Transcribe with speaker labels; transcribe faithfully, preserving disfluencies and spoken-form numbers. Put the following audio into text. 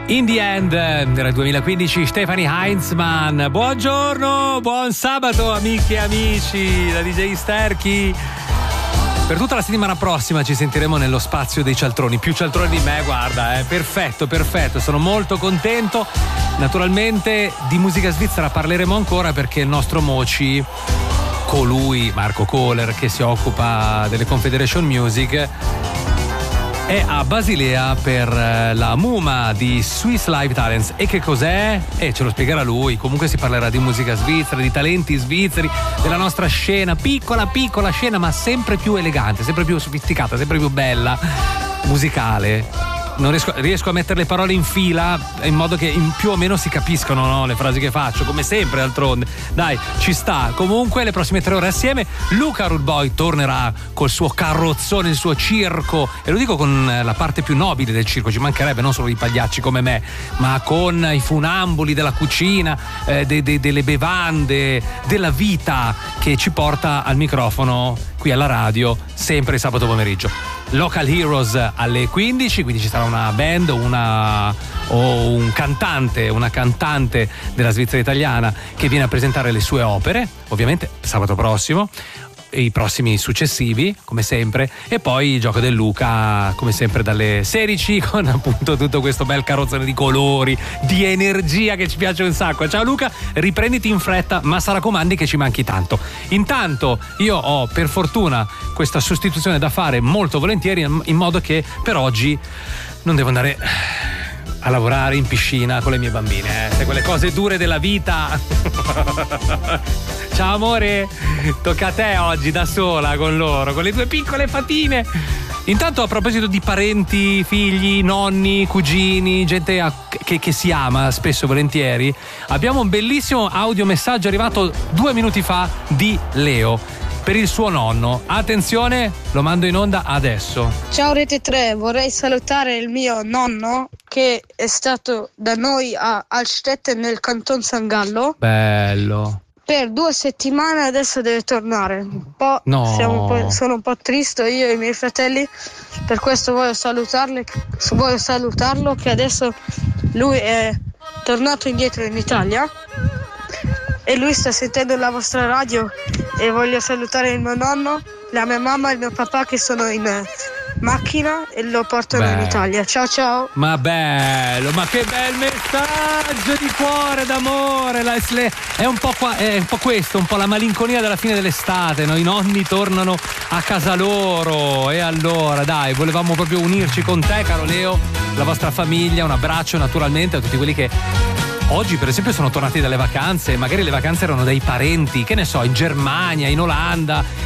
Speaker 1: In the End era il duemilaquindici, Stefanie Heinzmann. Buongiorno, buon sabato amiche e amici da D J Sterchi. Per tutta la settimana prossima ci sentiremo nello spazio dei cialtroni, più cialtroni di me, guarda, eh. perfetto, perfetto, sono molto contento. Naturalmente di musica svizzera parleremo ancora perché il nostro Moci, colui, Marco Kohler, che si occupa delle Confederation Music, è a Basilea per la Muma di Swiss Live Talents. E che cos'è? E ce lo spiegherà lui. Comunque si parlerà di musica svizzera, di talenti svizzeri, della nostra scena, piccola piccola scena ma sempre più elegante, sempre più sofisticata, sempre più bella, musicale. Non riesco, riesco a mettere le parole in fila in modo che in più o meno si capiscono, no, le frasi che faccio, come sempre d'altronde. Dai, ci sta. Comunque le prossime tre ore assieme Luca Rudboy tornerà col suo carrozzone, il suo circo, e lo dico con la parte più nobile del circo, ci mancherebbe, non solo i pagliacci come me, ma con i funamboli della cucina, eh, de, de, delle bevande, della vita, che ci porta al microfono qui alla radio sempre il sabato pomeriggio. Local Heroes alle quindici, quindi ci sarà una band, una o un cantante, una cantante della Svizzera italiana che viene a presentare le sue opere, ovviamente sabato prossimo, e i prossimi successivi come sempre, e poi il gioco del Luca come sempre dalle sedici con appunto tutto questo bel carrozzone di colori, di energia che ci piace un sacco. Ciao Luca, riprenditi in fretta, ma sa raccomandi che ci manchi tanto. Intanto io ho per fortuna questa sostituzione da fare molto volentieri, in modo che per oggi non devo andare a lavorare in piscina con le mie bambine, eh. Se quelle cose dure della vita. Ciao amore, tocca a te oggi da sola con loro, con le due piccole fatine. Intanto, a proposito di parenti, figli, nonni, cugini, gente a, che, che si ama spesso e volentieri, abbiamo un bellissimo audiomessaggio arrivato due minuti fa di Leo per il suo nonno. Attenzione, lo mando in onda adesso.
Speaker 2: Ciao Rete tre, vorrei salutare il mio nonno che è stato da noi a Altstetten nel canton San Gallo.
Speaker 1: Bello.
Speaker 2: Per due settimane, adesso deve tornare. Un po',
Speaker 1: no.
Speaker 2: siamo un po', sono un po' triste io e i miei fratelli, per questo voglio salutarli, voglio salutarlo che adesso lui è tornato indietro in Italia e lui sta sentendo la vostra radio, e voglio salutare il mio nonno, la mia mamma e il mio papà che sono in macchina e lo portano Beh. in Italia. Ciao ciao.
Speaker 1: Ma bello, ma che bel messaggio di cuore, d'amore. La, le, è un po' qua, è un po' questo, un po' la malinconia della fine dell'estate, no? I nonni tornano a casa loro, e allora dai, volevamo proprio unirci con te, caro Leo, la vostra famiglia. Un abbraccio naturalmente a tutti quelli che oggi per esempio sono tornati dalle vacanze, magari le vacanze erano dai parenti, che ne so, in Germania, in Olanda,